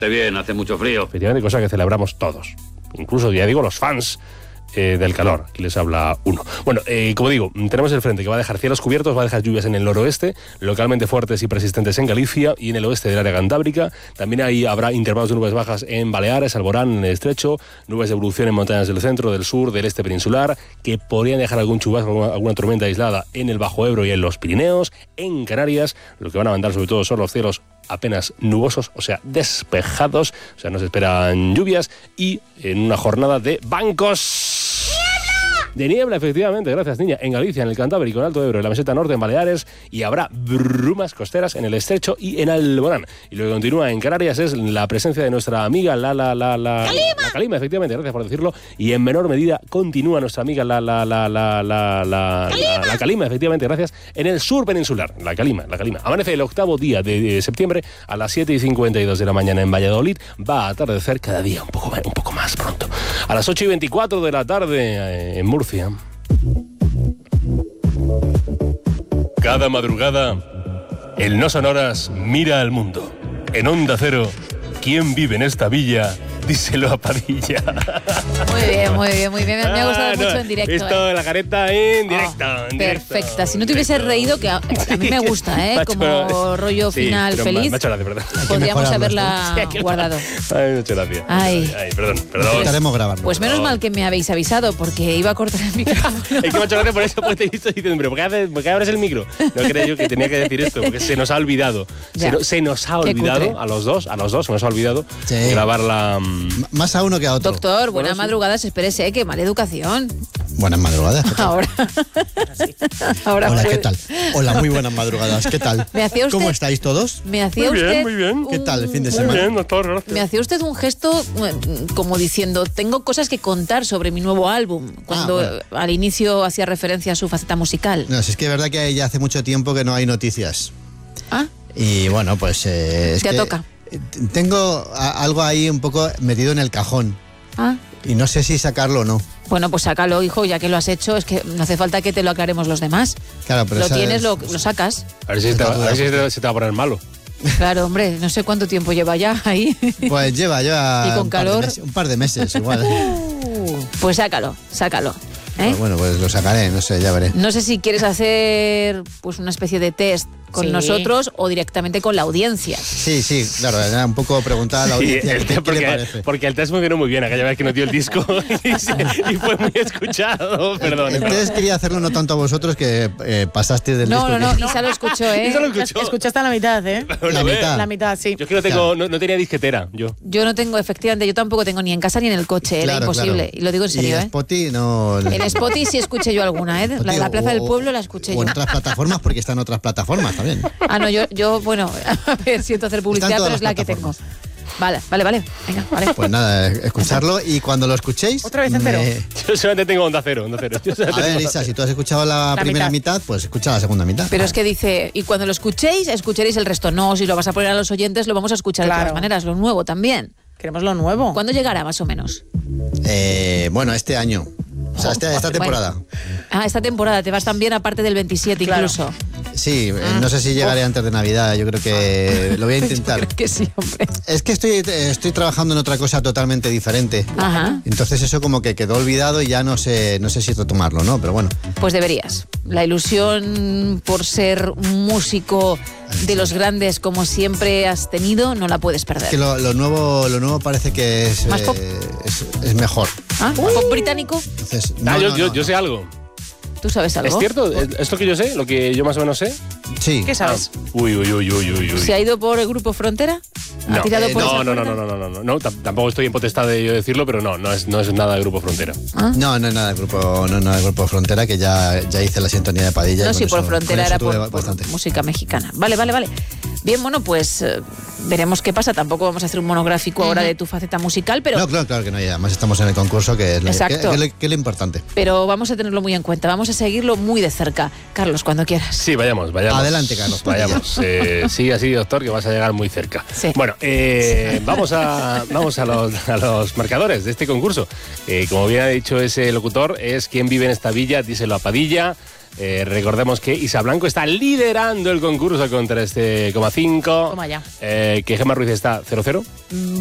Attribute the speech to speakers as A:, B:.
A: Bien, hace mucho frío.
B: Efectivamente, cosa que celebramos todos. Incluso, ya digo, los fans del calor. Aquí les habla uno. Bueno, como digo, tenemos el frente que va a dejar cielos cubiertos, va a dejar lluvias en el noroeste, localmente fuertes y persistentes en Galicia y en el oeste del área cantábrica. También ahí habrá intervalos de nubes bajas en Baleares, Alborán, en el Estrecho, nubes de evolución en montañas del centro, del sur, del este peninsular, que podrían dejar algún chubasco, alguna tormenta aislada en el Bajo Ebro y en los Pirineos. En Canarias, lo que van a mandar sobre todo son los cielos apenas nubosos, o sea, despejados, o sea, nos esperan lluvias y en una jornada de bancos. De niebla, efectivamente, gracias, niña. En Galicia, en el Cantábrico, en Alto Ebro, en la meseta norte, en Baleares, y habrá brumas costeras en el Estrecho y en Alborán. Y lo que continúa en Canarias es la presencia de nuestra amiga la Calima, efectivamente, gracias por decirlo. Y en menor medida continúa nuestra amiga la Calima, efectivamente, gracias, en el sur peninsular. La Calima. Amanece el 8º día de septiembre a las 7:52 de la mañana en Valladolid. Va a atardecer cada día un poco más pronto. A las 8:24 de la tarde en Murcia. Cada madrugada, el No Sonoras mira al mundo. En Onda Cero, ¿quién vive en esta villa? Díselo a Padilla.
C: Muy bien. Me ha gustado mucho en directo.
B: Esto, la careta en directo.
C: Perfecta. Si no te hubiese reído, que a mí me gusta, como rollo final feliz.
B: Me ha hecho gracia, verdad.
C: Podríamos haberla guardado.
B: Ay, muchas gracias. Ay, perdón.
D: Estaremos grabando.
C: Pues menos mal que me habéis avisado, porque iba a cortar el micrófono.
B: Es que me ha hecho gracia por eso, porque te he visto diciendo, pero ¿por qué abres el micro? No creía yo que tenía que decir esto, porque se nos ha olvidado. Se nos ha olvidado a los dos, se nos ha olvidado grabar la...
D: Más a uno que a otro.
C: Doctor, buenas madrugadas, espérese, que mala educación.
D: Buenas madrugadas.
C: Ahora.
D: Hola, ¿qué tal? Hola, muy buenas madrugadas, ¿qué tal? ¿Cómo estáis todos?
C: Me hacía usted
B: muy bien.
D: ¿Qué tal el fin de semana?
B: Muy bien, doctor, gracias.
C: Me hacía usted un gesto como diciendo, tengo cosas que contar sobre mi nuevo álbum, cuando al inicio hacía referencia a su faceta musical.
D: No, si es que es verdad que ya hace mucho tiempo que no hay noticias. Y bueno, pues...
C: ya toca.
D: Tengo algo ahí un poco metido en el cajón. Y no sé si sacarlo o no.
C: Bueno, pues sácalo, hijo, ya que lo has hecho. Es que no hace falta que te lo aclaremos los demás.
D: Claro, pero
C: lo tienes, lo sacas.
B: A ver si se te va a poner malo.
C: Claro, hombre, no sé cuánto tiempo lleva ya ahí.
D: Pues lleva
C: y con calor
D: un par de meses igual.
C: Pues sácalo.
D: Pues bueno, pues lo sacaré, no sé, ya veré.
C: No sé si quieres hacer pues una especie de test con nosotros o directamente con la audiencia.
D: Sí, claro, era un poco preguntar a la audiencia qué le parece.
B: Porque el test funcionó muy bien, aquella vez que nos dio el disco y fue muy escuchado, perdón.
D: El test quería hacerlo no tanto a vosotros que pasasteis del disco.
C: No, Isa lo escuchó, ¿eh?
B: Isa lo escuchó.
E: Escuchaste la mitad, ¿eh?
D: La
E: mitad, sí.
B: Yo es que no tenía disquetera, yo.
C: Yo no tengo, efectivamente, yo tampoco tengo ni en casa ni en el coche, era imposible. Claro. Y lo digo en serio,
D: ¿eh?
C: Spotify
D: no...
C: En Spotify sí escuché yo alguna, ¿eh? La Plaza del Pueblo la escuché yo.
D: O en otras plataformas, porque están otras plataformas también.
C: No, yo, bueno, a ver, siento hacer publicidad, pero es la que tengo. Vale. Venga, vale.
D: Pues nada, escucharlo y cuando lo escuchéis...
E: Otra vez entero.
B: Yo solamente tengo Onda Cero.
D: A ver, Isa, si tú has escuchado la primera mitad, pues escucha la segunda mitad.
C: Pero es que dice, y cuando lo escuchéis, escucharéis el resto. No, si lo vas a poner a los oyentes, lo vamos a escuchar de todas maneras, lo nuevo también.
E: Queremos lo nuevo.
C: ¿Cuándo llegará, más o menos?
D: Bueno, este año. O sea, esta temporada.
C: Bueno. Esta temporada, te vas también aparte del 27 incluso.
D: Sí, no sé si llegaré antes de Navidad, yo creo que lo voy a intentar.
C: Yo creo que sí, hombre.
D: Es que estoy trabajando en otra cosa totalmente diferente.
C: Ajá.
D: Entonces eso como que quedó olvidado y ya no sé si retomarlo, ¿no? Pero bueno.
C: Pues deberías. La ilusión por ser músico de los grandes como siempre has tenido, no la puedes perder.
D: Que lo nuevo parece que es...
C: ¿Más pop?
D: Es mejor.
C: ¿Pop británico?
D: Entonces,
B: yo sé algo.
C: ¿Tú sabes algo?
B: ¿Es cierto? ¿Es lo que yo sé? ¿Lo que yo más o menos sé?
D: Sí.
E: ¿Qué sabes?
B: Uy.
C: ¿Se ha ido por el Grupo Frontera? ¿Ha tirado por esa puerta?
B: No, tampoco estoy en potestad de yo decirlo, pero no es nada de Grupo Frontera.
D: No es nada de Grupo Frontera, que ya hice la sintonía de Padilla.
C: No, sí, por Frontera era por música mexicana. Vale. Bien, bueno, pues veremos qué pasa. Tampoco vamos a hacer un monográfico ahora de tu faceta musical, pero...
D: No, claro que no, además estamos en el concurso, que es lo importante.
C: Pero vamos a tenerlo muy en cuenta, vamos a seguirlo muy de cerca. Carlos, cuando quieras.
B: Sí, vayamos.
D: Adelante, Carlos.
B: Vayamos. Sigue así, doctor, que vas a llegar muy cerca.
C: Sí.
B: Bueno, vamos a los marcadores de este concurso. Como bien ha dicho ese locutor, es ¿quién vive en esta villa? Díselo a Padilla. Recordemos que Isa Blanco está liderando el concurso con 3,5.
C: Toma ya.
B: Que Gemma Ruiz está 0-0.